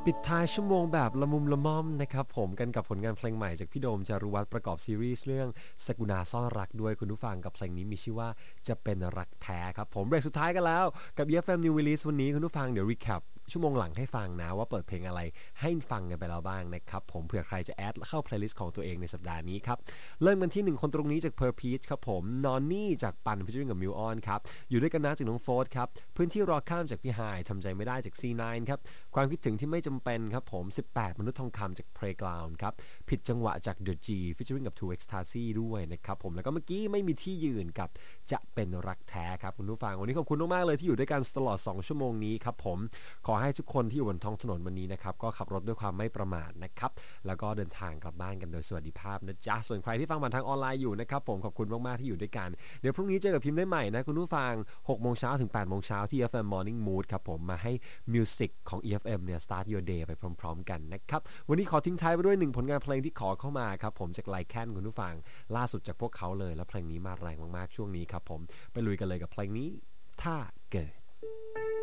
ปิดท้ายชั่วโมงแบบละมุมละม่อมนะครับผมกันกับผลงานเพลงใหม่จากพี่โดมจารุวัฒน์ประกอบซีรีส์เรื่องสกุณาซ่อนรักด้วยคุณผู้ฟังกับเพลงนี้มีชื่อว่าจะเป็นรักแท้ครับผมเบรกสุดท้ายกันแล้วกับ EFM New Release วันนี้คุณผู้ฟังเดี๋ยวรีแคปชั่วโมงหลังให้ฟังนะว่าเปิดเพลงอะไรให้ฟังกันไปแล้วบ้างนะครับผมเผื่อใครจะแอดเข้า playlist ของตัวเองในสัปดาห์นี้ครับเริ่มกันที่1คนตรงนี้จาก Per Peach ครับผมนอนนี่จากปัน featuring กับมิวออนครับอยู่ด้วยกันนะจากน้องโฟร์ครับพื้นที่รอข้ามจากพี่ไฮทำใจไม่ได้จาก C9 ครับความคิดถึงที่ไม่จำเป็นครับผม18มนุษย์ทองคำจาก Playground ครับผิดจังหวะจาก The G featuring กับ 2 Ecstasy ด้วยนะครับผมแล้วก็เมื่อกี้ไม่มีที่ยืนกับจะเป็นรักแท้ครับคุณผู้ฟังวันนี้ขอบคุณมากๆเลยที่อยู่ด้วยกันตลอด2ชั่วโมงนี้ครับผมขอให้ทุกคนที่อยู่บนท้องถนนวันนี้นะครับก็ขับรถด้วยความไม่ประมาทนะครับแล้วก็เดินทางกลับบ้านกันโดยสวัสดิภาพนะจ๊ะส่วนใครที่ฟังผ่านทางออนไลน์อยู่นะครับผมขอบคุณมากๆที่อยู่ด้วยกันเดี๋ยวพรุ่งนี้เจอกับพิมพ์ได้ใหม่นะคุณผู้ฟัง6โมงเช้าถึง8โมงเช้าที่ EFM Morning Mood ครับผมมาให้มิวสิกของ EFM เนี่ย start your day ไปพร้อมๆกันนะครับวันนี้ขอทิ้งท้ายไปด้วย1ผลงานเพลงที่ขอเข้ามาครับผมจากไลแคนคุณผู้ฟังล่าสุดจากพวกเขาเลยและเพลงนี้มาแรงมากๆช่วงนี้ครับผมไปลุยกันเลยกับเพลงนี้ถ้าเกิด